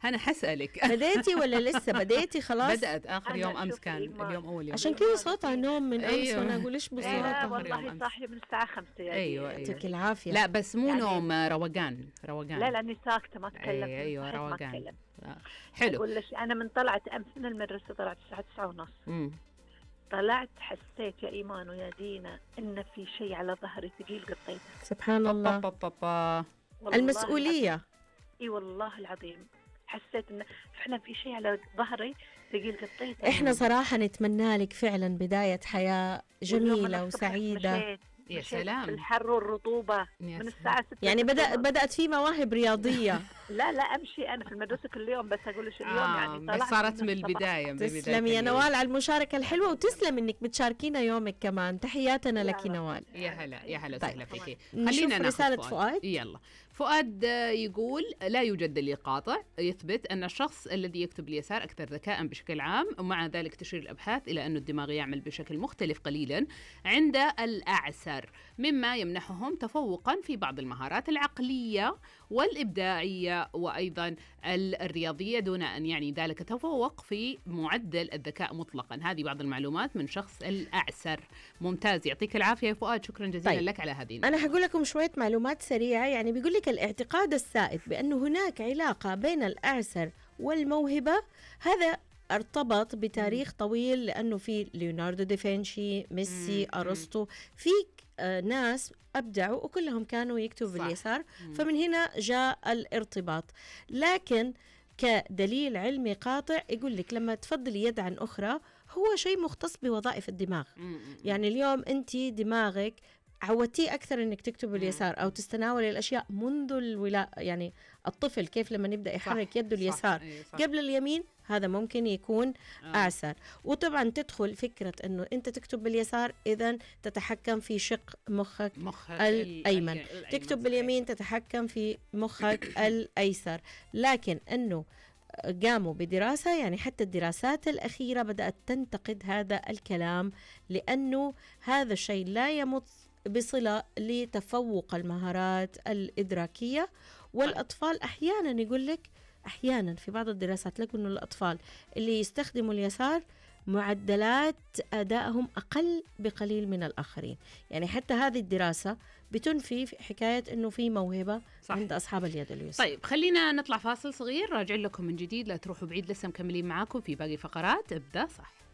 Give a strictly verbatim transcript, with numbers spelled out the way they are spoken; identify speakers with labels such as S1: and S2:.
S1: أنا حسألك
S2: بديتي ولا لسه؟ بديتي خلاص؟
S1: بدأت آخر يوم أمس، كان اليوم أول يوم.
S2: عشان كذا صوت على النوم من أمس.
S1: أيوة.
S2: وأنا أقول إيش بصوت؟
S3: أيوة والله صاحية من الساعة خمسة يا
S1: أيوة
S2: يعطيك العافية.
S1: لا بس مو
S3: يعني
S1: نوم، روقان روقان.
S3: لا لأني ساكتة ما أتكلم.
S1: أيوة, أيوة روقان.
S3: آه.
S1: حلو.
S3: أقول لك أنا من طلعت أمس من المدرسة، طلعت الساعة تسعة ونص.
S1: مم.
S3: طلعت حسيت يا إيمان ويا دينا إن في شيء على ظهري ثقيل قطيته.
S2: سبحان الله.
S1: با با با.
S2: المسؤولية.
S3: اي والله العظيم حسيت ان فعلا في شيء على ظهري ثقيل قطيته.
S2: احنا صراحة نتمنى لك فعلا بداية حياة جميلة وسعيدة.
S1: يا سلام.
S3: في الحر والرطوبة من الساعة ستة
S2: يعني بدأ بدأت في مواهب رياضية.
S3: لا لا أمشي أنا في المدرسة كل يوم، بس أقول لك اليوم
S1: آه
S3: يعني
S1: بس صارت من البداية.
S2: تسلمي يا نوال على المشاركة الحلوة، وتسلم إنك بتشاركينا يومك كمان. تحياتنا لك نوال.
S1: يا هلا يا هلا وسهلا
S2: طيب.
S1: فيك.
S2: خلينا ناخذ رسالة فؤاد.
S1: فؤاد. يلا فؤاد يقول لا يوجد دليل قاطع يثبت أن الشخص الذي يكتب اليسار أكثر ذكاء بشكل عام، ومع ذلك تشير الأبحاث إلى أن الدماغ يعمل بشكل مختلف قليلا عند الأعسر، مما يمنحهم تفوقا في بعض المهارات العقلية والإبداعية وأيضا الرياضية، دون أن يعني ذلك تفوق في معدل الذكاء مطلقا. هذه بعض المعلومات من شخص الأعسر. ممتاز، يعطيك العافية يا فؤاد، شكرا جزيلا
S2: طيب.
S1: لك على هذه.
S2: أنا هقول لكم شوية معلومات سريعة. يعني بيقول لك الاعتقاد السائد بأن هناك علاقة بين الأعسر والموهبة، هذا ارتبط بتاريخ طويل، لأنه في ليوناردو دافنشي، ميسي، أرسطو، في آه ناس أبدعوا وكلهم كانوا يكتبوا باليسار، فمن هنا جاء الارتباط. لكن كدليل علمي قاطع يقول لك لما تفضل يد عن أخرى هو شيء مختص بوظائف الدماغ. يعني اليوم أنت دماغك عودتيه أكثر إنك تكتب باليسار أو تستناول الأشياء منذ الولاء، يعني الطفل كيف لما يبدأ يحرك يده اليسار قبل اليمين، هذا ممكن يكون آه. أعسر. وطبعا تدخل فكرة أنه أنت تكتب باليسار إذن تتحكم في شق مخك, مخك الأيمن. الأيمن تكتب باليمين تتحكم في مخك الأيسر. لكن أنه قاموا بدراسة، يعني حتى الدراسات الأخيرة بدأت تنتقد هذا الكلام، لأنه هذا الشيء لا يمت بصلة لتفوق المهارات الإدراكية. والأطفال أحيانا يقول لك أحيانا في بعض الدراسات لقوا أنه الأطفال اللي يستخدموا اليسار معدلات أدائهم أقل بقليل من الآخرين. يعني حتى هذه الدراسة بتنفي في حكاية أنه في موهبة صح. عند أصحاب اليد اليسار.
S1: طيب خلينا نطلع فاصل صغير، راجع لكم من جديد، لا تروحوا بعيد، لسه مكملين معاكم في باقي فقرات ابدأ صح.